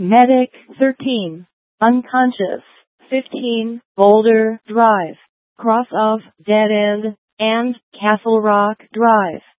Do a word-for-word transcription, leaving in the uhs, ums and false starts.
Medic thirteen. Unconscious fifteen. Boulder Drive, Cross of Dead End, and Castle Rock Drive.